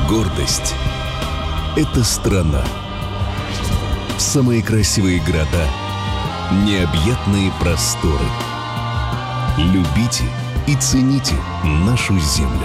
Гордость — это страна. Самые красивые города, необъятные просторы. Любите и цените нашу землю.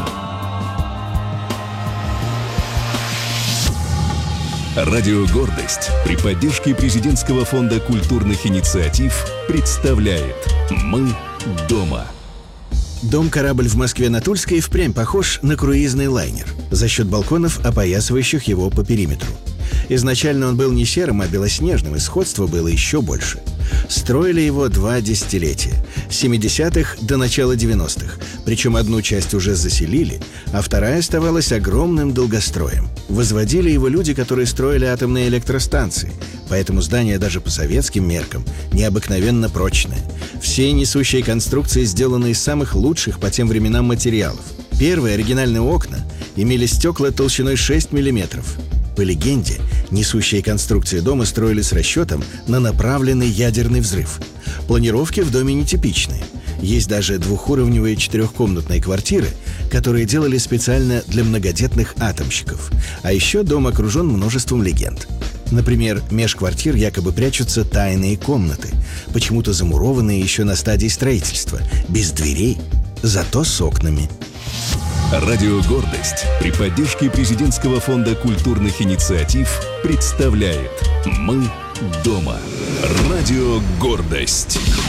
Радио «Гордость» при поддержке Президентского фонда культурных инициатив представляет «Мы дома». Дом-корабль в Москве на Тульской впрямь похож на круизный лайнер за счет балконов, опоясывающих его по периметру. Изначально он был не серым, а белоснежным, и сходства было еще больше. Строили его 2 десятилетия – с 70-х до начала 90-х. Причем одну часть уже заселили, а вторая оставалась огромным долгостроем. Возводили его люди, которые строили атомные электростанции, поэтому здание даже по советским меркам необыкновенно прочное. Все несущие конструкции сделаны из самых лучших по тем временам материалов. Первые оригинальные окна имели стекла толщиной 6 миллиметров. По легенде, несущие конструкции дома строили с расчетом на направленный ядерный взрыв. Планировки в доме нетипичные. Есть даже двухуровневые 4-комнатные квартиры, которые делали специально для многодетных атомщиков. А еще дом окружен множеством легенд. Например, меж квартир якобы прячутся тайные комнаты, почему-то замурованные еще на стадии строительства, без дверей, зато с окнами. Радио «Гордость» при поддержке Президентского фонда культурных инициатив представляет «Мы дома». Радио «Гордость».